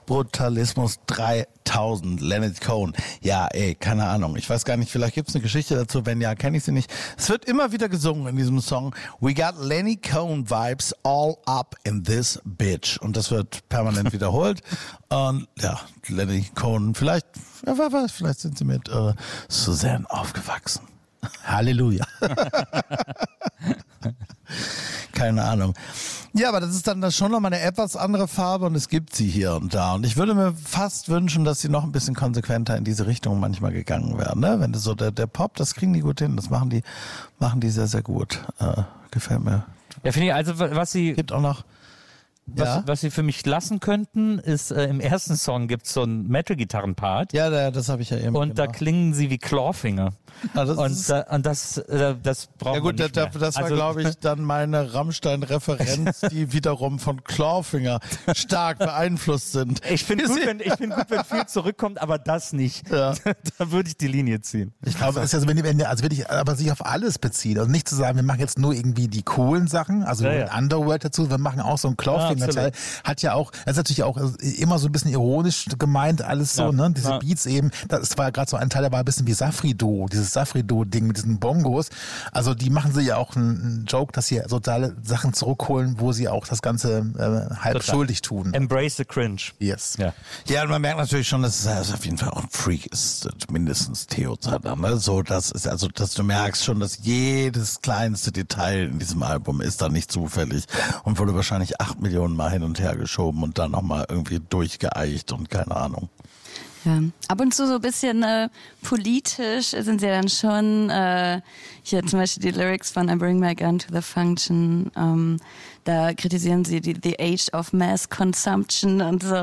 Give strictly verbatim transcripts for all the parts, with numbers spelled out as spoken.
Brutalismus dreitausend, Leonard Cohen. Ja, ey, keine Ahnung. Ich weiß gar nicht, vielleicht gibt's eine Geschichte dazu. Wenn ja, kenne ich sie nicht. Es wird immer wieder gesungen in diesem Song. We got Lenny Cohen vibes all up in this bitch. Und das wird permanent wiederholt. Und ja, Lenny Cohen, vielleicht, ja, wer weiß, vielleicht sind sie mit äh, Suzanne aufgewachsen. Halleluja. Keine Ahnung. Ja, aber das ist dann das schon nochmal eine etwas andere Farbe und es gibt sie hier und da. Und ich würde mir fast wünschen, dass sie noch ein bisschen konsequenter in diese Richtung manchmal gegangen wären. Ne? Wenn das so der, der Pop, das kriegen die gut hin. Das machen die, machen die sehr, sehr gut. Äh, gefällt mir. Ja, finde ich, also was sie... Gibt auch noch... Was, ja? was sie für mich lassen könnten, ist, äh, im ersten Song gibt es so einen Metal-Gitarren-Part. Ja, da, das habe ich ja eben Und gemacht. da klingen sie wie Clawfinger. Ah, das und, ist, da, und das, äh, das braucht ja gut, man nicht da, mehr. das war, also, glaube ich, dann meine Rammstein-Referenz, die wiederum von Clawfinger stark beeinflusst sind. Ich finde gut, wenn, ich find gut, wenn viel zurückkommt, aber das nicht. Ja. Da würde ich die Linie ziehen. Ich glaube, es ist ja so, wenn, wenn, also wenn ich aber sich auf alles bezieht. Also nicht zu sagen, wir machen jetzt nur irgendwie die coolen Sachen, also Ja, ja. Underworld dazu, wir machen auch so einen Clawfinger-Teil. Ja, Hat ja auch, das ist natürlich auch immer so ein bisschen ironisch gemeint, alles so, Ja. ne? Diese Ja. Beats eben. Das war ja gerade so ein Teil, der war ein bisschen wie Safrido, dieses Safrido-Ding mit diesen Bongos. Also die machen sie ja auch einen, einen Joke, dass sie totale Sachen zurückholen, wo sie auch das Ganze äh, halb Total. schuldig tun. Embrace the cringe. Yes. Ja. Ja, und man merkt natürlich schon, dass es also auf jeden Fall auch ein Freak ist, mindestens Theo Zander, ne? So, das ist also, dass du merkst schon, dass jedes kleinste Detail in diesem Album ist da nicht zufällig und wurde wahrscheinlich acht Millionen Mal hin und her geschoben und dann nochmal irgendwie durchgeeicht und keine Ahnung. Ja. Ab und zu so ein bisschen äh, politisch sind sie dann schon, äh, hier zum Beispiel die Lyrics von I Bring My Gun to the Function, ähm, da kritisieren sie die The Age of Mass Consumption und so.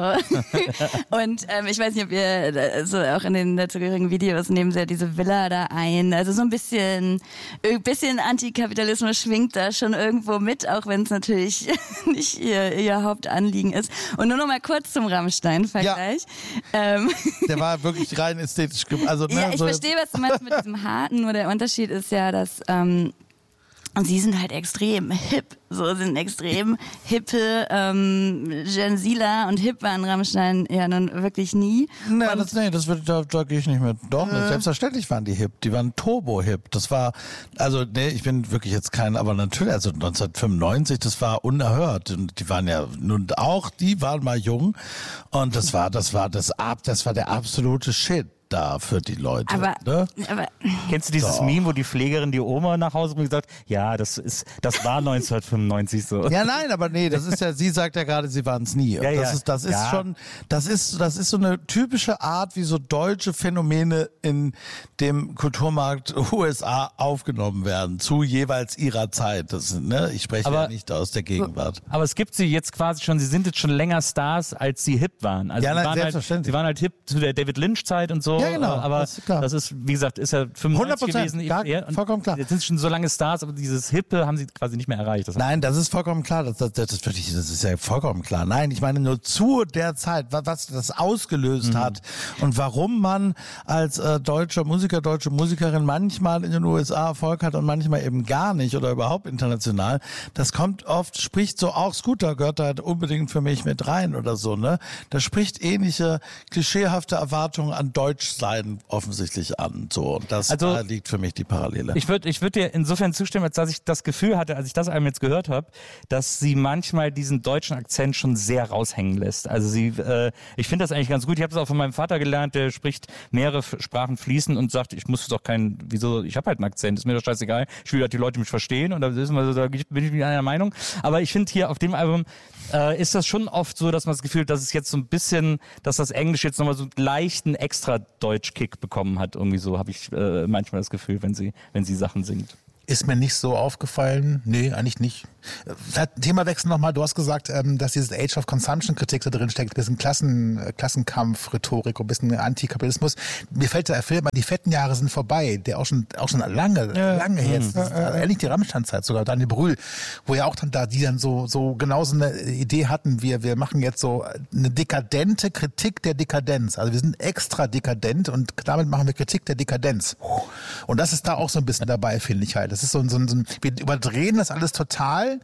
Und ähm, ich weiß nicht, ob ihr so auch in den dazugehörigen Videos nehmen sie ja diese Villa da ein. Also so ein bisschen, ein bisschen Antikapitalismus schwingt da schon irgendwo mit, auch wenn es natürlich nicht ihr, ihr Hauptanliegen ist. Und nur noch mal kurz zum Rammstein-Vergleich. Ja. Ähm, Der war wirklich rein ästhetisch. Ge- also, ne, ja, ich so verstehe, was du meinst mit diesem Harten, nur der Unterschied ist ja, dass ähm, und sie sind halt extrem hip, so sind extrem hippe ähm, Gen Zler und hip waren Rammstein ja nun wirklich nie. Nee, Und das, nee, das wird, da, da gehe ich nicht mit. Doch, äh. selbstverständlich waren die hip. Die waren turbo-hip. Das war, also, nee, ich bin wirklich jetzt kein, aber natürlich, also neunzehnhundertfünfundneunzig, das war unerhört. Und die waren ja nun auch, die waren mal jung. Und das war, das war das ab, das war der absolute Shit da für die Leute. aber, ne? aber Kennst du dieses Doch. Meme, wo die Pflegerin die Oma nach Hause bringt und sagt, ja, das ist, das war neunzehnhundertfünfundneunzig so. Ja, nein, aber nee, das ist ja, sie sagt ja gerade, sie waren es nie. Ja, das ja. ist, das ist Ja. schon, das ist, das ist so eine typische Art, wie so deutsche Phänomene in dem Kulturmarkt U S A aufgenommen werden, zu jeweils ihrer Zeit. Das, ne, ich spreche Aber- ja nicht aus der Gegenwart. Aber es gibt sie jetzt quasi schon, sie sind jetzt schon länger Stars, als sie hip waren. Also Ja, sie, nein, waren halt, selbstverständlich. sie waren halt hip zu der David Lynch-Zeit und so. Ja, genau, Aber das ist klar. das ist, wie gesagt, ist ja fünfundneunzig hundert Prozent, gewesen. gar- eher. Und vollkommen klar. Jetzt sind sie schon so lange Stars, aber dieses Hippe haben sie quasi nicht mehr erreicht. Das Nein, das ist vollkommen klar. Das, das, das, ist wirklich, das ist ja vollkommen klar. Nein, ich meine nur zu der Zeit, was, was das ausgelöst Mhm. hat und warum man als äh, deutscher Musiker, deutsche Musikerin manchmal in den U S A Erfolg hat und manchmal eben gar nicht oder überhaupt international. Das kommt oft, spricht so auch Scooter gehört da halt unbedingt für mich mit rein oder so, ne? Das spricht ähnliche klischeehafte Erwartungen an Deutschsein offensichtlich an. So, und das Also, da liegt für mich die Parallele. Ich würde ich würd dir insofern zustimmen, als dass ich das Gefühl hatte, als ich das einmal jetzt gehört habe, dass sie manchmal diesen deutschen Akzent schon sehr raushängen lässt. Also sie, äh, ich finde das eigentlich ganz gut. Ich habe das auch von meinem Vater gelernt, der spricht mehrere F- Sprachen fließend und sagt, ich muss doch kein, wieso, ich habe halt einen Akzent, ist mir doch scheißegal. Ich will, dass die Leute mich verstehen und da ist mal so, da bin ich mit einer Meinung. Aber ich finde hier auf dem Album äh, ist das schon oft so, dass man das Gefühl hat, dass es jetzt so ein bisschen, dass das Englisch jetzt nochmal so einen leichten extra Deutsch-Kick bekommen hat. Irgendwie so habe ich äh, manchmal das Gefühl, wenn sie, wenn sie Sachen singt. Ist mir nicht so aufgefallen. Nee, eigentlich nicht. Themawechsel nochmal. Du hast gesagt, ähm, dass dieses Age of Consumption Kritik da drin steckt. Ein bisschen Klassen, äh, Klassenkampf, Rhetorik, ein bisschen Antikapitalismus. Mir fällt der Film, die fetten Jahre sind vorbei, der auch schon, auch schon lange, Ja. lange her ist. Das ist Ähnlich die Rammstein-Zeit sogar, Daniel Brühl, wo ja auch dann da, die dann so, so genauso eine Idee hatten, wir, wir machen jetzt so eine dekadente Kritik der Dekadenz. Also wir sind extra dekadent und damit machen wir Kritik der Dekadenz. Und das ist da auch so ein bisschen dabei, finde ich halt. Das ist so ein, so ein, so ein wir überdrehen das alles total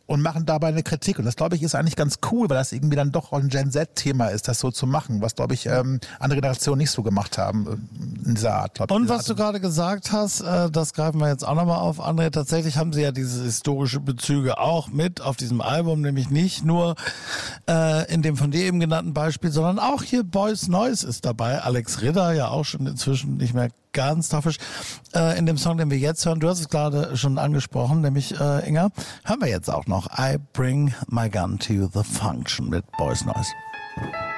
und machen dabei eine Kritik. Und das, glaube ich, ist eigentlich ganz cool, weil das irgendwie dann doch auch ein Gen-Z-Thema ist, das so zu machen, was, glaube ich, ähm, andere Generationen nicht so gemacht haben in dieser Art. Glaub ich, Und dieser was Art. du gerade gesagt hast, äh, das greifen wir jetzt auch nochmal auf, André. Tatsächlich haben sie ja diese historische Bezüge auch mit auf diesem Album, nämlich nicht nur äh, in dem von dir eben genannten Beispiel, sondern auch hier Boys Noise ist dabei. Alex Ritter, ja auch schon inzwischen nicht mehr ganz taffisch, äh, in dem Song, den wir jetzt hören. Du hast es gerade schon angesprochen, nämlich äh, Inga, hören wir jetzt auch noch I Bring My Gun to the Function mit Boys Noise.